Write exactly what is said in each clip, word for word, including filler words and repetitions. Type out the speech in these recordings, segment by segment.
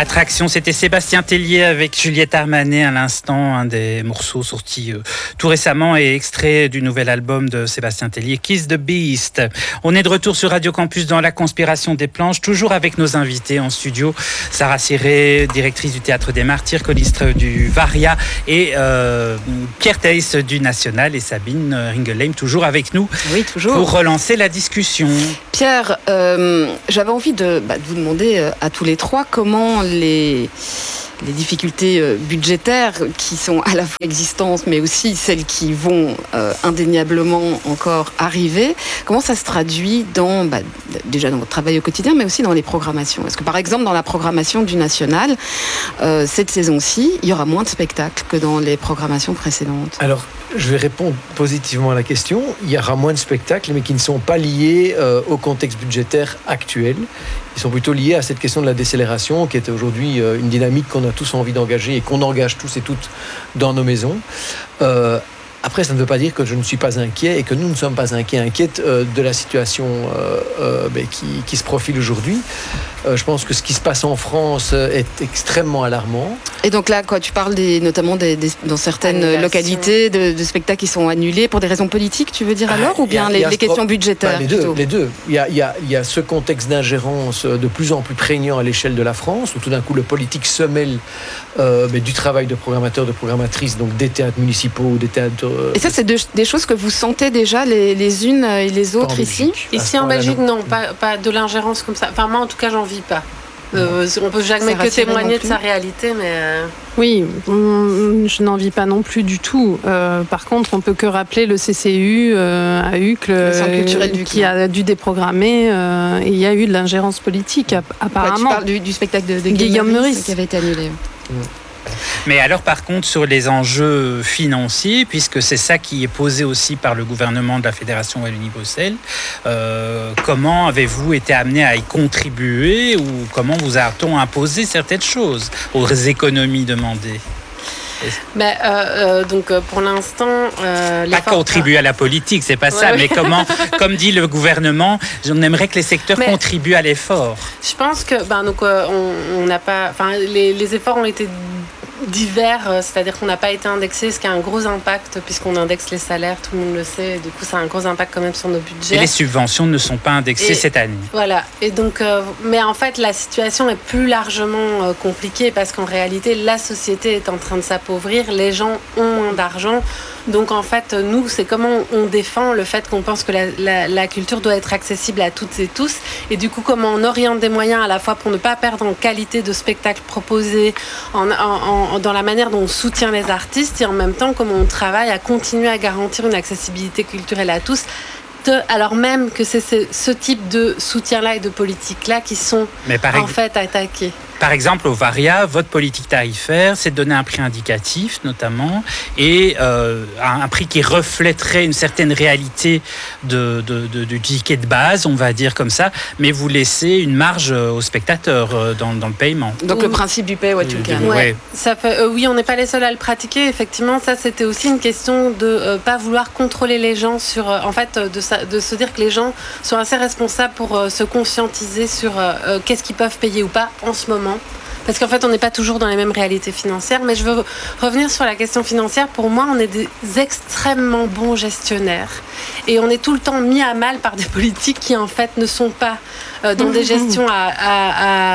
Attraction, c'était Sébastien Tellier avec Juliette Armanet à l'instant, un des morceaux sortis euh, tout récemment et extrait du nouvel album de Sébastien Tellier, Kiss the Beast. On est de retour sur Radio Campus dans La Conspiration des Planches, toujours avec nos invités en studio, Sarah Ciré, directrice du Théâtre des Martyrs, choriste du Varia, et euh, Pierre Theiss du National, et Sabine Ringelheim toujours avec nous. Oui, toujours. Pour relancer la discussion. Pierre, euh, j'avais envie de, bah, de vous demander euh, à tous les trois comment les, les difficultés euh, budgétaires qui sont à la fois existantes mais aussi celles qui vont euh, indéniablement encore arriver, comment ça se traduit dans, bah, déjà dans votre travail au quotidien mais aussi dans les programmations. Est-ce que par exemple dans la programmation du National, euh, cette saison-ci, il y aura moins de spectacles que dans les programmations précédentes? Alors, je vais répondre positivement à la question. Il y aura moins de spectacles, mais qui ne sont pas liés euh, au contexte budgétaire actuel. Ils sont plutôt liés à cette question de la décélération, qui est aujourd'hui euh, une dynamique qu'on a tous envie d'engager et qu'on engage tous et toutes dans nos maisons. Euh, Après, ça ne veut pas dire que je ne suis pas inquiet et que nous ne sommes pas inquiets, inquiètes euh, de la situation euh, euh, ben, qui, qui se profile aujourd'hui. Euh, je pense que ce qui se passe en France est extrêmement alarmant. Et donc là, quoi, tu parles des, notamment des, des, dans certaines Annulation. localités de, de spectacles qui sont annulés pour des raisons politiques, tu veux dire alors, ou bien Il y a- il y a les, les ce questions pro- budgétaires Ben, les deux, plutôt les deux. Il y a, il y a, il y a ce contexte d'ingérence de plus en plus prégnant à l'échelle de la France, où tout d'un coup le politique se mêle euh, ben, du travail de programmateurs, de programmatrices, donc des théâtres municipaux ou des théâtres. Euh, Et ça, c'est de- des choses que vous sentez déjà les, les unes et les autres ici? Ici en Belgique, non, pas, pas de l'ingérence comme ça. Enfin, moi en tout cas, j'en vis pas. Euh, on peut jamais Sarah que Ciré témoigner non de plus. sa réalité, mais euh, Oui, on- je n'en vis pas non plus du tout. Euh, par contre, on peut que rappeler le C C U euh, à Uccle, Le Centre culturel euh, d'Uccle. qui a dû déprogrammer, euh, et il y a eu de l'ingérence politique, app- Ouais, tu apparemment. parles du, du spectacle de, de Guillaume Guillaume Meurice Meurice. qui avait été annulé. Mais alors, par contre, sur les enjeux financiers, puisque c'est ça qui est posé aussi par le gouvernement de la Fédération Wallonie-Bruxelles, euh, comment avez-vous été amené à y contribuer ou comment vous a-t-on imposé certaines choses aux économies demandées? mais, euh, euh, donc euh, pour l'instant, euh, Pas l'effort- contribuer à la politique, c'est pas ça, Ouais, mais comment, comme dit le gouvernement, on aimerait que les secteurs Mais- contribuent à l'effort. Je pense que ben donc euh, on on n'a pas, enfin les, les efforts ont été divers, euh, c'est-à-dire qu'on n'a pas été indexé, ce qui a un gros impact puisqu'on indexe les salaires, tout le monde le sait, et du coup ça a un gros impact quand même sur nos budgets. Et les subventions ne sont pas indexées Et- cette année. Voilà, et donc, euh, mais en fait, la situation est plus largement euh, compliquée parce qu'en réalité, la société est en train de s'appauvrir, les gens ont moins d'argent. Donc, en fait, nous, c'est comment on défend le fait qu'on pense que la, la, la culture doit être accessible à toutes et tous. Et du coup, comment on oriente des moyens à la fois pour ne pas perdre en qualité de spectacle proposé, en, en, en, dans la manière dont on soutient les artistes et en même temps, comment on travaille à continuer à garantir une accessibilité culturelle à tous. De, alors même que c'est ce, ce type de soutien-là et de politique-là qui sont Mais par, en ex- fait attaqués. par exemple, au Varia, votre politique tarifaire, c'est de donner un prix indicatif, notamment, et euh, un, un prix qui reflèterait une certaine réalité de, de, de- du ticket de base, on va dire comme ça, mais vous laissez une marge aux spectateurs euh, dans, dans le paiement. Donc Oui. le principe du pay what you can. Ouais. Ouais. Ça fait, euh, oui, on n'est pas les seuls à le pratiquer. Effectivement, ça c'était aussi une question de euh, pas vouloir contrôler les gens sur, euh, en fait, euh, de, sa- de se dire que les gens sont assez responsables pour euh, se conscientiser sur euh, euh, qu'est-ce qu'ils peuvent payer ou pas en ce moment. Parce qu'en fait, on n'est pas toujours dans les mêmes réalités financières. Mais je veux revenir sur la question financière. Pour moi, on est des extrêmement bons gestionnaires. Et on est tout le temps mis à mal par des politiques qui, en fait, ne sont pas euh, dans des gestions à, à,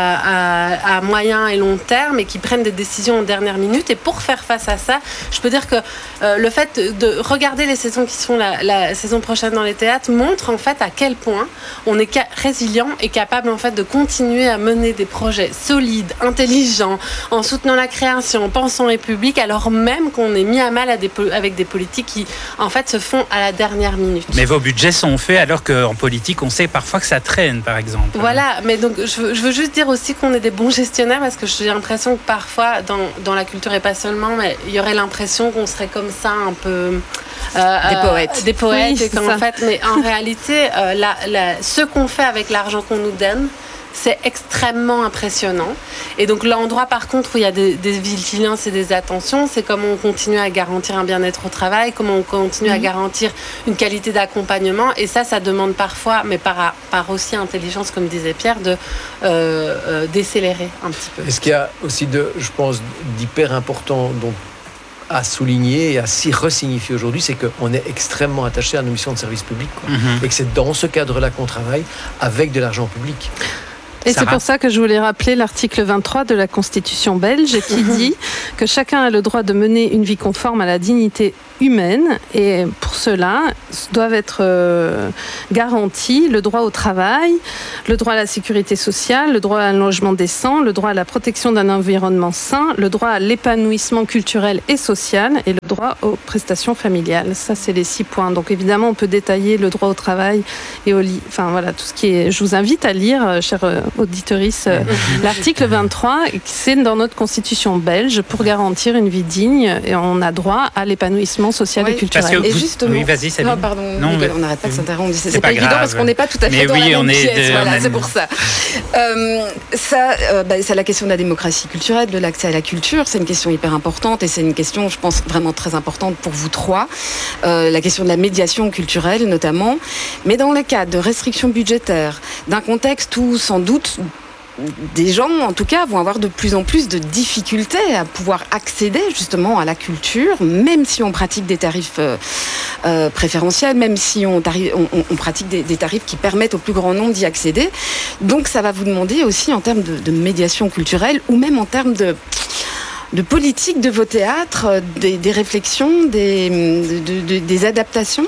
à, à, à moyen et long terme et qui prennent des décisions en dernière minute. Et pour faire face à ça, je peux dire que euh, le fait de regarder les saisons qui seront la, la saison prochaine dans les théâtres montre, en fait, à quel point on est ca- résilient et capable, en fait, de continuer à mener des projets solides, intelligents, en soutenant la création, en pensant les publics, alors même qu'on est mis à mal à des po- avec des politiques qui, en fait, se font à la dernière minute. Mais vos budgets sont faits alors qu'en politique, on sait parfois que ça traîne, par exemple. Voilà, mais donc je veux, je veux juste dire aussi qu'on est des bons gestionnaires parce que j'ai l'impression que parfois, dans, dans la culture et pas seulement, mais il y aurait l'impression qu'on serait comme ça un peu... euh, Des euh, poètes. Des poètes, Oui, et qu'en c'est ça. fait, mais en réalité, euh, la, la, ce qu'on fait avec l'argent qu'on nous donne, c'est extrêmement impressionnant. Et donc l'endroit par contre où il y a des, des vigilances et des attentions, c'est comment on continue à garantir un bien-être au travail, comment on continue mmh. à garantir une qualité d'accompagnement. Et ça, ça demande parfois, mais par, par aussi intelligence, comme disait Pierre, de euh, euh, décélérer un petit peu. Est-ce qu'il y a aussi, de, je pense, d'hyper important donc, à souligner et à s'y resignifier aujourd'hui, c'est qu'on est extrêmement attaché à nos missions de service public. Quoi. Mmh. Et que c'est dans ce cadre-là qu'on travaille avec de l'argent public. Et Sarah. C'est pour ça que je voulais rappeler l'article vingt-trois de la Constitution belge qui dit que chacun a le droit de mener une vie conforme à la dignité humaine et pour cela doivent être euh, garantis le droit au travail, le droit à la sécurité sociale, le droit à un logement décent, le droit à la protection d'un environnement sain, le droit à l'épanouissement culturel et social et le droit aux prestations familiales. Ça, c'est les six points. Donc évidemment, on peut détailler le droit au travail et au lit. Enfin voilà, tout ce qui est. Je vous invite à lire, chers auditorices, euh, l'article vingt-trois, c'est dans notre constitution belge pour garantir une vie digne et on a droit à l'épanouissement social oui, et culturel. Parce que et vous... justement, oui, vas-y, Sabine. Non, pardon, non, Miguel, mais... on n'arrête pas de s'interrompre. C'est, c'est pas, pas évident parce qu'on n'est pas tout à fait mais dans oui, la on même est pièce. De... Voilà, même... c'est pour ça. Euh, ça, euh, bah, c'est la question de la démocratie culturelle, de l'accès à la culture. C'est une question hyper importante et c'est une question, je pense, vraiment très importante pour vous trois. Euh, la question de la médiation culturelle, notamment. Mais dans le cadre de restrictions budgétaires, d'un contexte où, sans doute, des gens, en tout cas, vont avoir de plus en plus de difficultés à pouvoir accéder justement à la culture, même si on pratique des tarifs euh, euh, préférentiels, même si on, tari- on, on pratique des, des tarifs qui permettent au plus grand nombre d'y accéder. Donc ça va vous demander aussi en termes de, de médiation culturelle ou même en termes de... de politique de vos théâtres, des, des réflexions, des, de, de, des adaptations.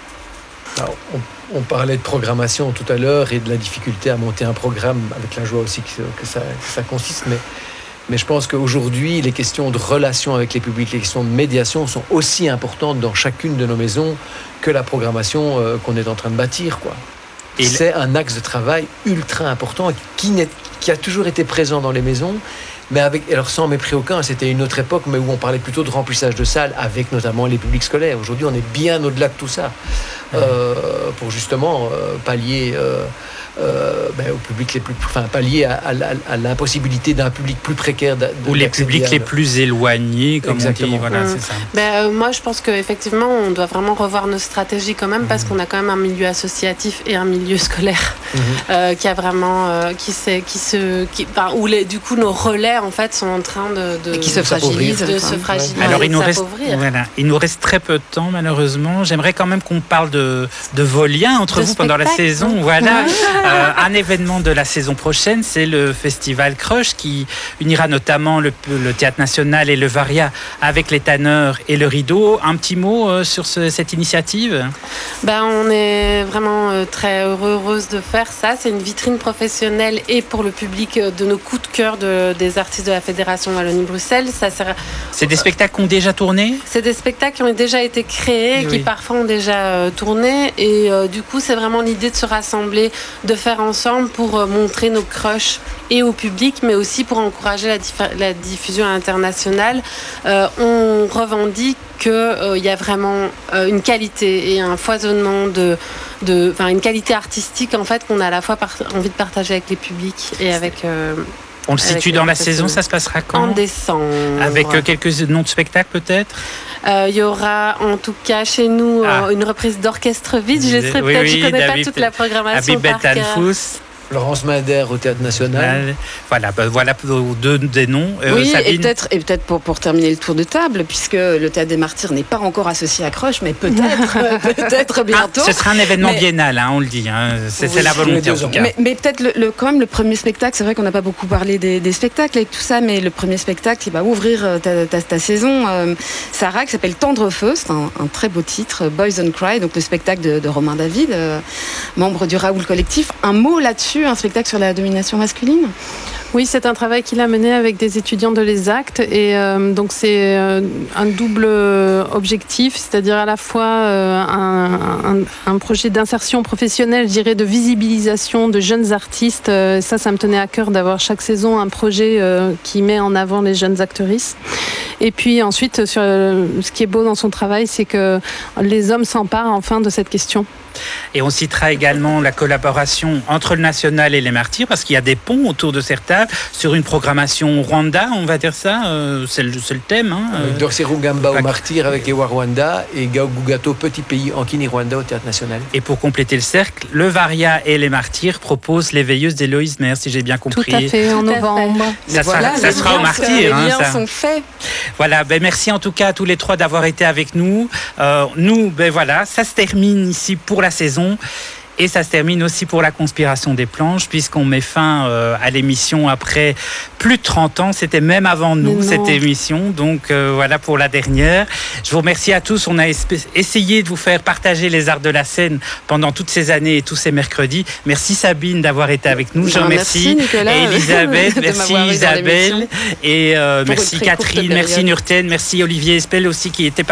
Alors, on... On parlait de programmation tout à l'heure et de la difficulté à monter un programme, avec la joie aussi que, que, ça, que ça consiste. Mais, mais je pense qu'aujourd'hui, les questions de relation avec les publics, les questions de médiation sont aussi importantes dans chacune de nos maisons que la programmation euh, qu'on est en train de bâtir, quoi. Et c'est un axe de travail ultra important qui, n'est, qui a toujours été présent dans les maisons. Mais avec, alors sans mépris aucun, c'était une autre époque, mais où on parlait plutôt de remplissage de salles avec notamment les publics scolaires. Aujourd'hui, on est bien au-delà de tout ça, euh, pour justement euh, pallier euh, euh, ben, au public les plus, enfin pallier à, à, à l'impossibilité d'un public plus précaire de, ou les publics à... les plus éloignés, comme exactement. On dit. Voilà, mmh. c'est ça. Ben, euh, moi, je pense qu'effectivement, on doit vraiment revoir nos stratégies quand même, mmh. parce qu'on a quand même un milieu associatif et un milieu scolaire mmh. euh, qui a vraiment, euh, qui s'est, qui se, qui, enfin, où les, du coup nos relais en fait sont en train de, de et qui se fragilisent, de se fragiliser. Alors il nous reste, s'appauvrir. voilà, il nous reste très peu de temps malheureusement. J'aimerais quand même qu'on parle de de vos liens entre de vous pendant la saison. Voilà, euh, un événement de la saison prochaine, c'est le festival Crush qui unira notamment le, le Théâtre National et le Varia avec les Tanneurs et le Rideau. Un petit mot euh, sur ce, cette initiative. Ben on est vraiment euh, très heureux, heureuse de faire ça. C'est une vitrine professionnelle et pour le public euh, de nos coups de cœur de, des artistes de la Fédération Wallonie-Bruxelles. Ça sert... C'est des spectacles qui ont déjà tourné ? C'est des spectacles qui ont déjà été créés, oui. qui parfois ont déjà euh, tourné. Et euh, du coup, c'est vraiment l'idée de se rassembler, de faire ensemble pour euh, montrer nos crushs et au public, mais aussi pour encourager la, diff- la diffusion internationale. Euh, on revendique qu'il euh, y a vraiment euh, une qualité et un foisonnement de... de enfin, une qualité artistique, en fait, qu'on a à la fois par- envie de partager avec les publics et avec... Euh, On le situe dans la saison, ça se passera quand ? En décembre. Avec euh, quelques noms de spectacles peut-être ? Il euh, y aura en tout cas chez nous ah. euh, une reprise d'orchestre vide. Je laisserai oui, peut-être, oui, je ne connais David, pas toute la programmation. Habib par cœur. Laurence Mader au Théâtre National. Voilà, ben voilà deux des noms. Euh, oui, Sabine. et peut-être, et peut-être pour, pour terminer le tour de table, puisque le Théâtre des Martyrs n'est pas encore associé à Crush, mais peut-être, peut-être bientôt. Ah, ce sera un événement mais... biennal, hein, on le dit. Hein. C'est, oui, c'est la volonté en tout cas. Mais, mais peut-être le, le, quand même le premier spectacle, c'est vrai qu'on n'a pas beaucoup parlé des, des spectacles avec tout ça, mais le premier spectacle qui va ouvrir ta, ta, ta saison, euh, Sarah, qui s'appelle Tendre Feu, c'est un, un très beau titre, Boys Don't Cry, donc le spectacle de, de Romain David, euh, membre du Raoul Collectif. Un mot là-dessus, un spectacle sur la domination masculine ? Oui, c'est un travail qu'il a mené avec des étudiants de l'ESACT et euh, donc c'est euh, un double objectif, c'est-à-dire à la fois euh, un, un, un projet d'insertion professionnelle, je dirais de visibilisation de jeunes artistes. Euh, ça, ça me tenait à cœur d'avoir chaque saison un projet euh, qui met en avant les jeunes actrices. Et puis ensuite, sur, euh, ce qui est beau dans son travail, c'est que les hommes s'emparent enfin de cette question. Et on citera également la collaboration entre le National et les Martyrs, parce qu'il y a des ponts autour de cette table sur une programmation Rwanda, on va dire ça, euh, c'est, le, c'est le thème. Hein, euh, Dorsi Rugamba au Martyr avec Ewa Rwanda et Gaogugato, petit pays en Kini-Rwanda au Théâtre National. Et pour compléter le cercle, le Varia et les Martyrs proposent Les Veilleuses d'Héloïse Maire, si j'ai bien compris. Tout à fait, en novembre. Ça, voilà, sera, ça sera au Martyr. Les liens hein, ça. sont faits. Voilà, ben merci en tout cas à tous les trois d'avoir été avec nous. Euh, nous, ben voilà, ça se termine ici pour la saison. Et ça se termine aussi pour la conspiration des planches, puisqu'on met fin euh, à l'émission après plus de trente ans. C'était même avant nous, cette émission. Donc euh, voilà pour la dernière. Je vous remercie à tous. On a esp- essayé de vous faire partager les arts de la scène pendant toutes ces années et tous ces mercredis. Merci Sabine d'avoir été avec nous. Je Ben, remercie merci, Nicolas, et Elisabeth, de merci m'avoir eu dans Isabelle. l'émission. Et euh, Pour merci une très courte Catherine, période. merci Nurten, merci Olivier Espel aussi qui était